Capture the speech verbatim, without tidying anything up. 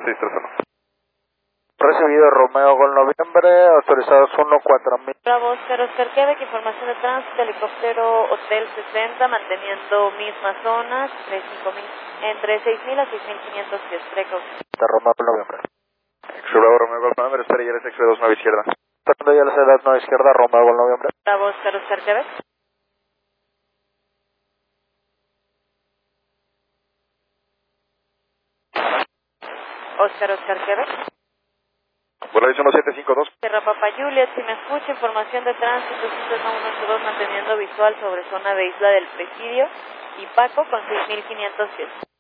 seis tres uno. Recibido Romeo Gol Noviembre, autorizados uno cuatro mil. Bravo, Oscar, Oscar, Quebec, información de tránsito, helicóptero Hotel sesenta, manteniendo mismas zonas, entre cinco mil, entre seis mil a seis mil quinientos pies, precaución. Romeo Gol Noviembre. Bravo, Romeo Golf Noviembre, espera, ya eres X dos nueve izquierda. Esperando ya la ciudad nueve izquierda, Romeo Gol Noviembre. Bravo, Oscar, Oscar, Quebec. Oscar, Oscar, Quebec. Vuelo uno siete cinco dos. Sierra Papa Juliet, si me escucha, información de tránsito, Sistema uno ocho dos, manteniendo visual sobre zona de Isla del Presidio y Paco con seis mil quinientos pies.